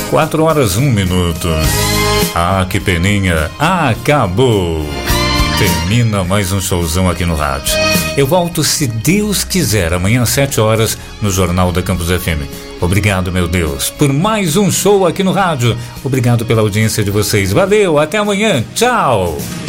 4h01. Ah, que peninha. Acabou. Termina mais um showzão aqui no rádio. Eu volto, se Deus quiser, amanhã às 7h no Jornal da Campus FM. Obrigado, meu Deus, por mais um show aqui no rádio. Obrigado pela audiência de vocês. Valeu, até amanhã. Tchau.